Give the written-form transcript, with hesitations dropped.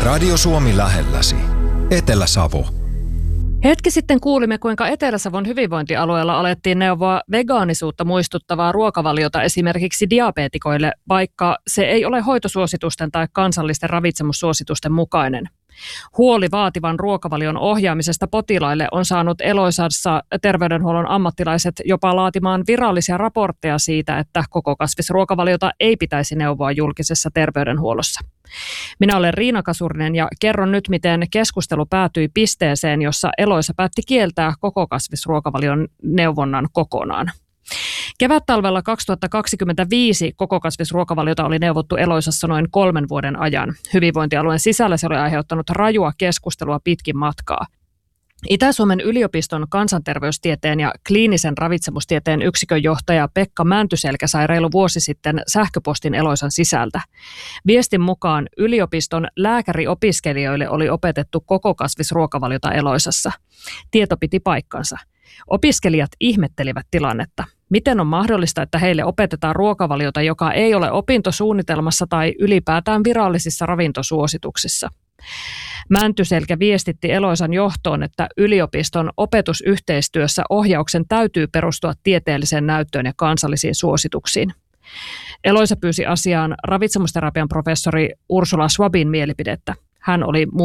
Radio Suomi lähelläsi. Etelä-Savo. Hetki sitten kuulimme, kuinka Etelä-Savon hyvinvointialueella alettiin neuvoa vegaanisuutta muistuttavaa ruokavaliota esimerkiksi diabeetikoille, vaikka se ei ole hoitosuositusten tai kansallisten ravitsemussuositusten mukainen. Huoli vaativan ruokavalion ohjaamisesta potilaille on saanut Eloisassa terveydenhuollon ammattilaiset jopa laatimaan virallisia raportteja siitä, että koko kasvisruokavaliota ei pitäisi neuvoa julkisessa terveydenhuollossa. Minä olen Riina Kasurinen ja kerron nyt, miten keskustelu päätyi pisteeseen, jossa Eloisa päätti kieltää koko kasvisruokavalion neuvonnan kokonaan. Kevättalvella 2025 koko kasvisruokavaliota oli neuvottu Eloisassa noin 3 vuoden ajan. Hyvinvointialueen sisällä se oli aiheuttanut rajua keskustelua pitkin matkaa. Itä-Suomen yliopiston kansanterveystieteen ja kliinisen ravitsemustieteen yksikön johtaja Pekka Mäntyselkä sai reilu vuosi sitten sähköpostin Eloisan sisältä. Viestin mukaan yliopiston lääkäriopiskelijoille oli opetettu koko kasvisruokavaliota Eloisassa. Tieto piti paikkansa. Opiskelijat ihmettelivät tilannetta. Miten on mahdollista, että heille opetetaan ruokavaliota, joka ei ole opintosuunnitelmassa tai ylipäätään virallisissa ravintosuosituksissa? Mäntyselkä viestitti Eloisan johtoon, että yliopiston opetusyhteistyössä ohjauksen täytyy perustua tieteelliseen näyttöön ja kansallisiin suosituksiin. Eloisa pyysi asiaan ravitsemusterapian professori Ursula Schwabin mielipidettä. Hän oli